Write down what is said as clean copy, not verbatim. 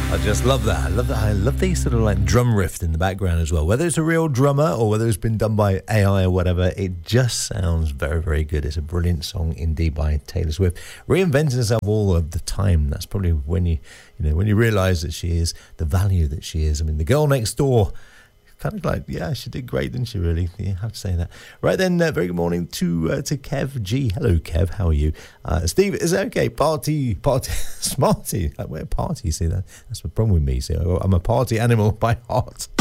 I just love that. I love that. I love the sort of like drum riff in the background as well. Whether it's a real drummer or whether it's been done by AI or whatever, it just sounds very, very good. It's a brilliant song indeed by Taylor Swift, reinventing herself all of the time. That's probably when you realise that she is the value that she is. I mean, the girl next door. Kind of like, yeah, she did great, didn't she, really? You have to say that. Right then, very good morning to Kev G. Hello, Kev, how are you? Steve, is that okay? Party, smarty. Where party, see that? That's the problem with me, see, I'm a party animal by heart.